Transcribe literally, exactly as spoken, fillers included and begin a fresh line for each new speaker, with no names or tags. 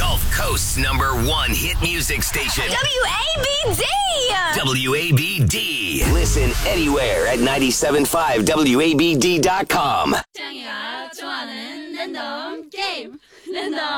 Gulf Coast's number one hit music station.
W A B D!
W A B D. Listen anywhere at ninety-seven point five W A B D dot com.
짱이가 좋아하는 랜덤 게임. 랜덤